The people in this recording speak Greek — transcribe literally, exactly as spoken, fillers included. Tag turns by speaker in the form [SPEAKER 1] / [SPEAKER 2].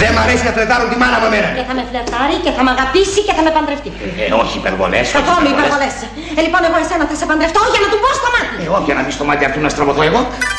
[SPEAKER 1] Δεν μ' αρέσει να φλερτάρουν τη μάνα μου εμένα.
[SPEAKER 2] Και θα με φλερτάρει και θα με αγαπήσει και θα με παντρευτεί.
[SPEAKER 1] Ε, όχι υπερβολές.
[SPEAKER 2] Ακόμη υπερβολές. Ε, λοιπόν, εγώ εσένα θα σε παντρευτώ για να του πω στο μάτι.
[SPEAKER 1] Ε, όχι, για να δεις στο μάτι αυτού να στραβωθώ εγώ.